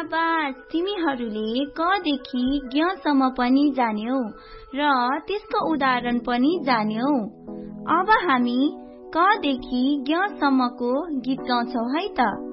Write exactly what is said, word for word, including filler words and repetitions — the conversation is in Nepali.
साबास, तिमीहरूले क देखि ज्ञ सम्म पनि जान्यौ र त्यसको उदाहरण पनि जान्यौ। अब हामी क देखि ज्ञ सम्मको गीत गाउँछौ है त।